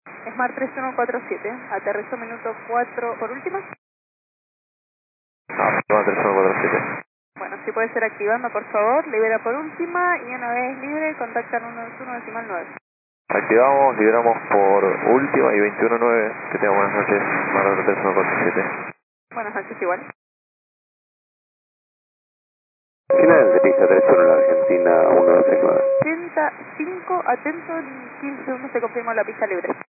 Smart 3147, aterrizó minuto 4 por última. Ah, 3147. Bueno, si puede ser activando, por favor, libera por última y una vez libre, contactan 121.9. Activamos, liberamos por última y 21.9. Que tengan buenas noches. Mar 3147. Buenas noches igual. Final de pista 31 en la Argentina 169. 85, atento, en 15 segundos se confirma la pista libre.